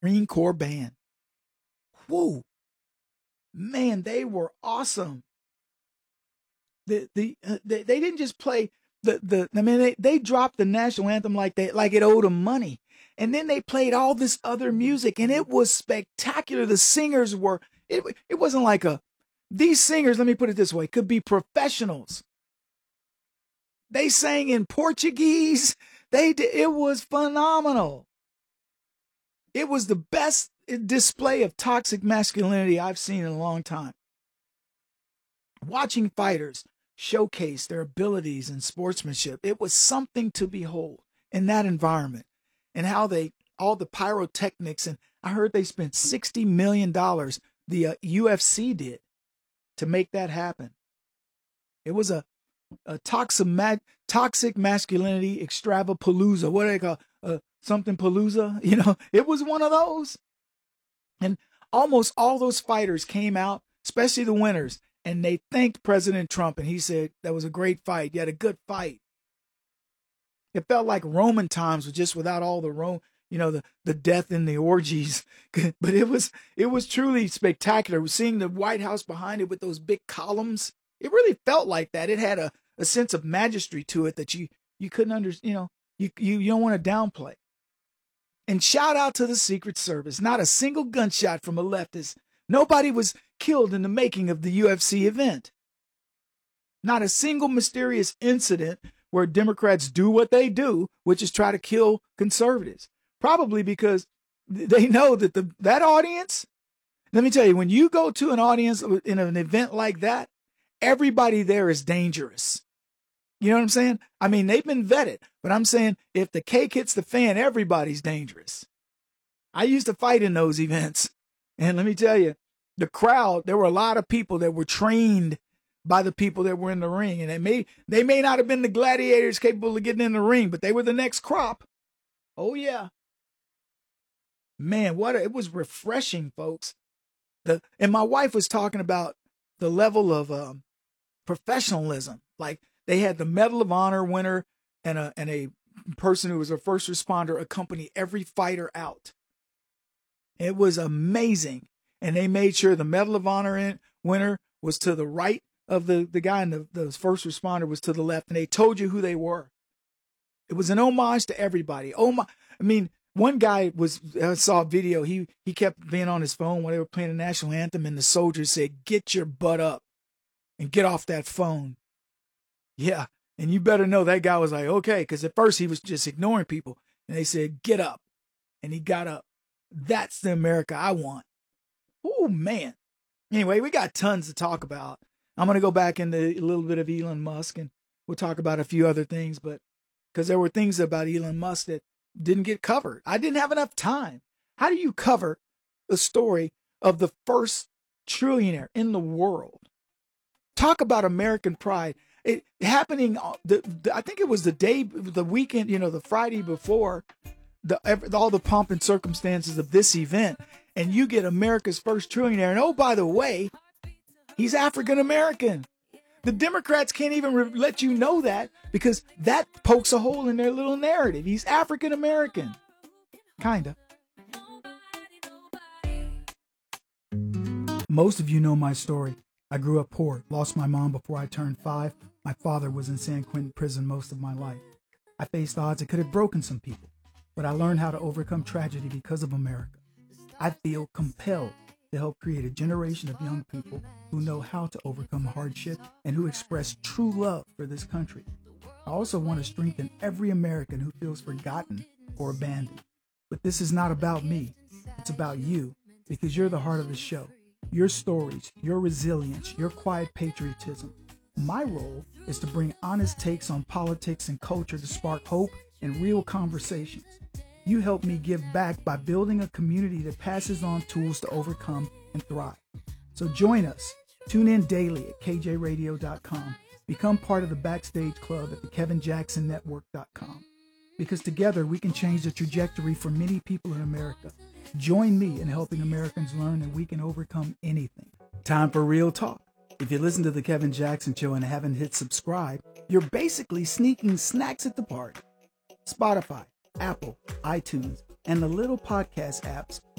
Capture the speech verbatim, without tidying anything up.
Marine Corps Band. Whoa. Man, they were awesome. The the uh, they, they didn't just play the the I mean they, they dropped the national anthem like they like it owed them money. And then they played all this other music and it was spectacular. The singers were it it wasn't like a these singers, let me put it this way, could be professionals. They sang in Portuguese. They did, it was phenomenal. It was the best display of toxic masculinity I've seen in a long time. Watching fighters showcase their abilities and sportsmanship, it was something to behold in that environment, and how they, all the pyrotechnics, and I heard they spent sixty million dollars, the uh, U F C did, to make that happen. It was a, a toxic, toxic masculinity extravapalooza. What do they call uh, something palooza? You know, it was one of those. And almost all those fighters came out, especially the winners, and they thanked President Trump. And he said, that was a great fight. You had a good fight. It felt like Roman times, with just without all the Rome, you know, the, the death and the orgies. But it was, it was truly spectacular. Seeing the White House behind it with those big columns, it really felt like that. It had a, a sense of majesty to it that you, you couldn't under, you know, you, you, you don't want to downplay. And shout out to the Secret Service. Not a single gunshot from a leftist. Nobody was killed in the making of the U F C event. Not a single mysterious incident where Democrats do what they do, which is try to kill conservatives. Probably because they know that the that audience, let me tell you, when you go to an audience in an event like that, everybody there is dangerous. You know what I'm saying? I mean, they've been vetted, but I'm saying if the cake hits the fan, everybody's dangerous. I used to fight in those events. And let me tell you, the crowd, there were a lot of people that were trained by the people that were in the ring. And they may, they may not have been the gladiators capable of getting in the ring, but they were the next crop. Oh, yeah. Man, what a, it was refreshing, folks. The And my wife was talking about the level of um, professionalism. Like, they had the Medal of Honor winner and a and a person who was a first responder accompany every fighter out. It was amazing. And they made sure the Medal of Honor in, winner was to the right of the, the guy, and the, the first responder was to the left. And they told you who they were. It was an homage to everybody. Oh my, I mean, one guy was, I saw a video. He, he kept being on his phone while they were playing the national anthem. And the soldiers said, get your butt up and get off that phone. Yeah. And you better know that guy was like, okay. Cause at first he was just ignoring people, and they said, get up. And he got up. That's the America I want. Oh man. Anyway, we got tons to talk about. I'm going to go back into a little bit of Elon Musk, and we'll talk about a few other things, but cause there were things about Elon Musk that didn't get covered. I didn't have enough time. How do you cover the story of the first trillionaire in the world? Talk about American pride. It happening, the, the, I think it was the day, the weekend, you know, the Friday before the all the pomp and circumstances of this event, and you get America's first trillionaire. And oh, by the way, he's African American. The Democrats can't even re- let you know that, because that pokes a hole in their little narrative. He's African American. Kinda. Most of you know my story. I grew up poor, lost my mom before I turned five. My father was in San Quentin prison most of my life. I faced odds that could have broken some people, but I learned how to overcome tragedy because of America. I feel compelled to help create a generation of young people who know how to overcome hardship and who express true love for this country. I also want to strengthen every American who feels forgotten or abandoned. But this is not about me. It's about you, because you're the heart of the show. Your stories, your resilience, your quiet patriotism. My role is to bring honest takes on politics and culture to spark hope and real conversations. You help me give back by building a community that passes on tools to overcome and thrive. So join us. Tune in daily at K J radio dot com. Become part of the Backstage Club at the Kevin Jackson Network dot com. Because together we can change the trajectory for many people in America. Join me in helping Americans learn that we can overcome anything. Time for real talk. If you listen to the Kevin Jackson Show and haven't hit subscribe, you're basically sneaking snacks at the party. Spotify, Apple, iTunes, and the little podcast apps